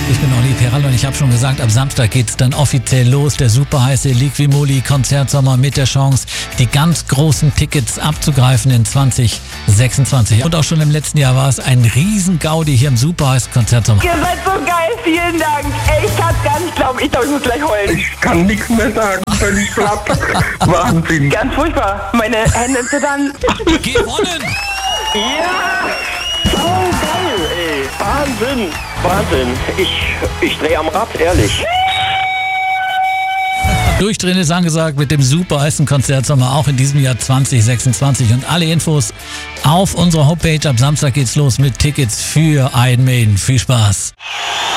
Ich bin Olli Perall und ich habe schon gesagt, ab Samstag geht's dann offiziell los. Der superheiße Liqui-Moly Konzertsommer mit der Chance, die ganz großen Tickets abzugreifen in 2026. Und auch schon im letzten Jahr war es ein Riesen-Gaudi hier im superheißen Konzertsommer. Ihr seid so geil, vielen Dank. Ey, ich kann's gar nicht glauben. Ich glaube, ich muss gleich heulen. Ich kann nichts mehr sagen, völlig platt. Wahnsinn. Ganz furchtbar. Meine Hände zittern. Gewonnen! Ja! So geil, ey. Wahnsinn. Wahnsinn. Ich drehe am Rad, ehrlich. Durchdrehen ist angesagt mit dem superheißen Konzertsommer auch in diesem Jahr 2026. Und alle Infos auf unserer Homepage. Ab Samstag geht's los mit Tickets für Iron Maiden. Viel Spaß!